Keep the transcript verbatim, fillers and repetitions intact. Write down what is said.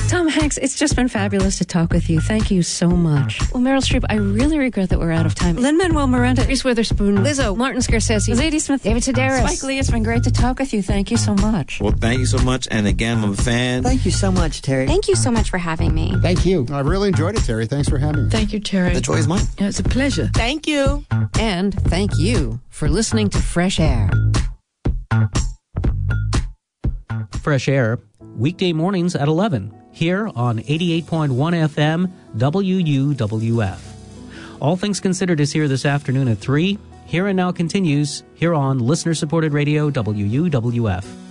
Tom Hanks, it's just been fabulous to talk with you. Thank you so much. Well, Meryl Streep, I really regret that we're out of time. Lin-Manuel Miranda, Reese Witherspoon, Lizzo, Martin Scorsese, Zadie Smith, David Sedaris, Spike Lee. It's been great to talk with you. Thank you so much. Well, thank you so much. And again, I'm a fan. Thank you so much, Terry. Thank you so much for having me. Thank you. I really enjoyed it, Terry. Thanks for having me. Thank you, Terry. The joy is mine. It's a pleasure. Thank you. And thank you for listening to Fresh Air. Fresh Air, weekday mornings at eleven, here on eighty-eight point one F M, W U W F. All Things Considered is here this afternoon at three. Here and Now continues here on listener-supported radio W U W F.